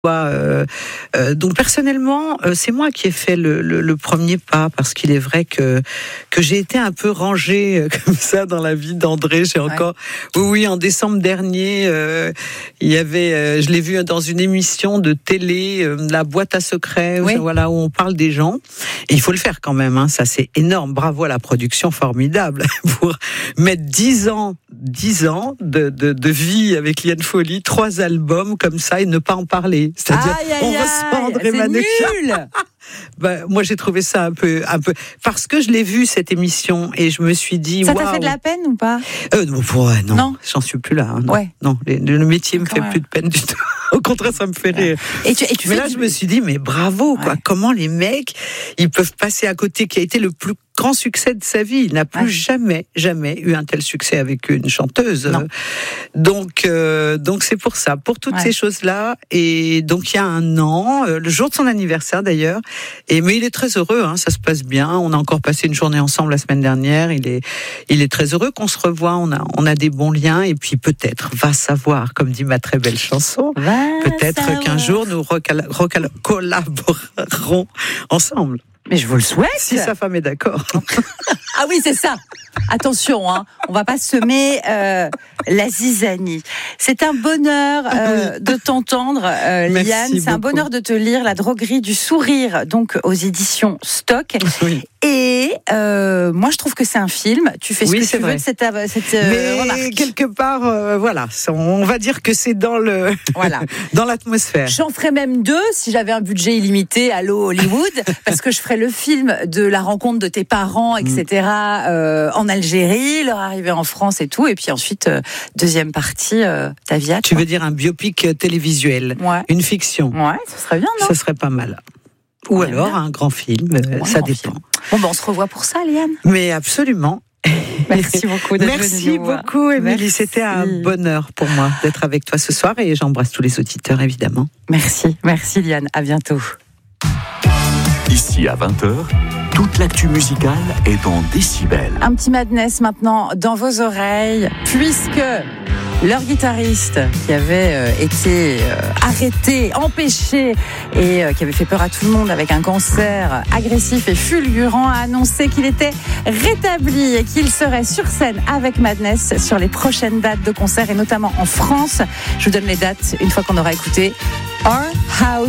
Donc personnellement, c'est moi qui ai fait le premier pas, parce qu'il est vrai que j'ai été un peu rangée comme ça dans la vie d'André. J'ai encore, oui, en décembre dernier, il y avait, je l'ai vu dans une émission de télé, la boîte à secrets, où on parle des gens. Et il faut le faire quand même, hein, ça c'est énorme. Bravo à la production, formidable pour mettre 10 ans de vie avec Liane Folly, 3 albums comme ça et ne pas en parler. C'est-à-dire, on reçoit André Manouchian. C'est nul. Moi, j'ai trouvé ça un peu, parce que je l'ai vu cette émission et je me suis dit, ça t'a fait de la peine ou pas? Non, j'en suis plus là. Hein, non, non, le métier me fait plus de peine du tout. Au contraire, ça me fait rire. Et tu mais là, je me suis dit, mais bravo, quoi. Comment les mecs, ils peuvent passer à côté, qui a été le plus grand succès de sa vie. Il n'a plus jamais eu un tel succès avec une chanteuse. Donc c'est pour ça, pour toutes ces choses-là. Et donc il y a un an, le jour de son anniversaire d'ailleurs. Mais il est très heureux, hein, ça se passe bien. On a encore passé une journée ensemble la semaine dernière. Il est très heureux qu'on se revoie. On a des bons liens. Et puis peut-être, va savoir, comme dit ma très belle chanson, peut-être qu'un jour nous collaborerons ensemble. Mais je vous le souhaite. Si sa femme est d'accord. Ah oui, c'est ça. Attention, hein, on va pas semer la zizanie. C'est un bonheur de t'entendre, Liane. C'est un bonheur de te lire La droguerie du sourire, donc aux éditions Stock. Oui. Et moi, je trouve que c'est un film. Tu fais ce que tu veux de cette remarque. Quelque part, on va dire que c'est dans dans l'atmosphère. J'en ferais même 2 si j'avais un budget illimité. Allô Hollywood, parce que je ferais le film de la rencontre de tes parents, etc. En Algérie, leur arrivée en France et tout, et puis ensuite deuxième partie, ta vie. Tu veux dire un biopic télévisuel, une fiction. Ouais, ce serait bien, non? Ce serait pas mal. Ou alors un grand film, ça dépend. Bon, on se revoit pour ça, Liane. Mais absolument. Merci beaucoup d'être venue. Merci beaucoup, Émilie. C'était un bonheur pour moi d'être avec toi ce soir, et j'embrasse tous les auditeurs, évidemment. Merci, Liane. À bientôt. Ici à 20h, toute l'actu musicale est en décibels. Un petit Madness maintenant dans vos oreilles, puisque leur guitariste qui avait été arrêté, empêché et qui avait fait peur à tout le monde avec un cancer agressif et fulgurant, a annoncé qu'il était rétabli et qu'il serait sur scène avec Madness sur les prochaines dates de concert, et notamment en France. Je vous donne les dates une fois qu'on aura écouté Our House